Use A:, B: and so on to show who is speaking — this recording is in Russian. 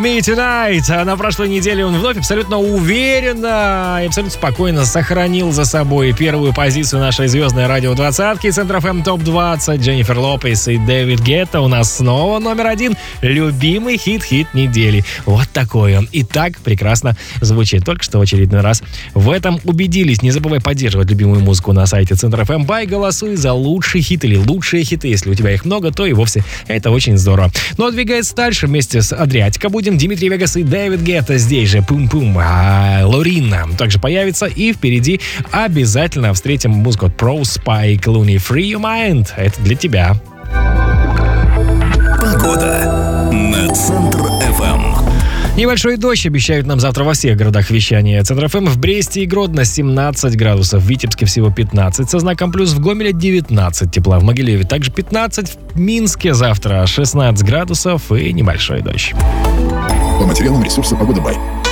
A: Me Tonight. На прошлой неделе он вновь абсолютно уверенно и абсолютно спокойно сохранил за собой первую позицию нашей звездной радио-двадцатки Центр ФМ ТОП-20. Дженнифер Лопес и Дэвид Гетта у нас снова номер один. Любимый хит недели. Вот такой он. И так прекрасно звучит. Только что в очередной раз в этом убедились. Не забывай поддерживать любимую музыку на сайте Центр ФМ Бай. Голосуй за лучший хит или лучшие хиты. Если у тебя их много, то и вовсе это очень здорово. Ну а двигается дальше вместе с Адриатика будем. Дмитрий Вегас и Дэвид Гетта здесь же. Пум-пум. Лорина также появится. И впереди обязательно встретим музыку от Pro Spy Clooney. Free Your Mind. Это для тебя.
B: Погода на Центр ФМ.
A: Небольшой дождь обещают нам завтра во всех городах вещания. Центр ФМ в Бресте и Гродно 17 градусов, в Витебске всего 15, со знаком плюс, в Гомеле 19 тепла, в Могилеве также 15, в Минске завтра 16 градусов и небольшой дождь.
C: По материалам ресурса «Погода Бай».